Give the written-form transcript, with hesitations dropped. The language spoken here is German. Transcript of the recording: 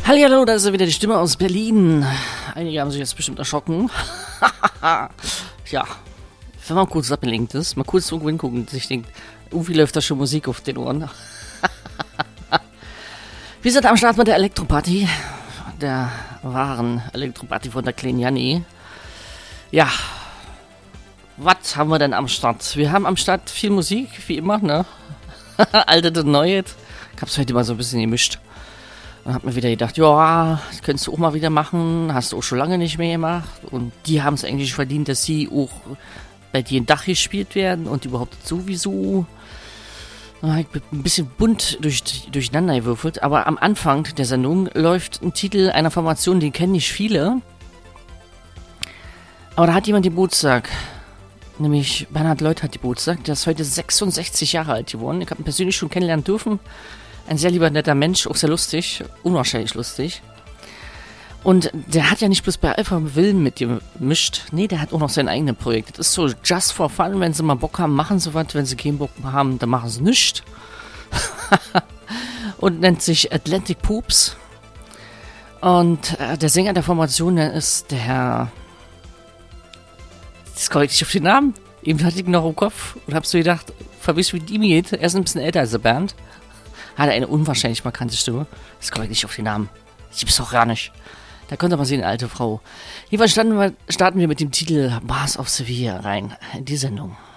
Hallihallo, da ist ja wieder die Stimme aus Berlin. Einige haben sich jetzt bestimmt erschrocken. Ja, wenn man kurz abgelenkt ist, mal kurz irgendwo hingucken und sich denkt, wie läuft da schon Musik auf den Ohren? Wir sind am Start mit der Elektroparty, der wahren Elektroparty von der kleinen Janni. Ja, was haben wir denn am Start? Wir haben am Start viel Musik, wie immer, ne? Alte und Neue. Ich hab's heute mal so ein bisschen gemischt. Und hab mir wieder gedacht, ja, das könntest du auch mal wieder machen, hast du auch schon lange nicht mehr gemacht. Und die haben es eigentlich verdient, dass sie auch bei dir ein Dach gespielt werden und überhaupt sowieso. Ich bin ein bisschen bunt durcheinander gewürfelt, aber am Anfang der Sendung läuft ein Titel einer Formation, den kennen nicht viele. Aber da hat jemand Geburtstag. Nämlich Bernhard Leut hat Geburtstag. Der ist heute 66 Jahre alt geworden. Ich habe ihn persönlich schon kennenlernen dürfen. Ein sehr lieber, netter Mensch, auch sehr lustig, unwahrscheinlich lustig. Und der hat ja nicht bloß bei Alpha Willen mit dir gemischt, nee, der hat auch noch sein eigenes Projekt. Das ist so just for fun, wenn sie mal Bock haben, machen sie was, wenn sie keinen Bock haben, dann machen sie nichts. Und nennt sich Atlantic Poops. Und der Sänger der Formation, der ist der Herr... Das komme ich nicht auf den Namen. Eben hatte ich ihn noch im Kopf und hab so gedacht, verwiss wie die mir geht. Er ist ein bisschen älter als der Bernd. Hat eine unwahrscheinlich markante Stimme. Das komme ich nicht auf den Namen. Ich gibt's doch gar nicht. Da könnt ihr mal sehen, alte Frau. Jedenfalls starten wir mit dem Titel Bars of Sevilla rein in die Sendung.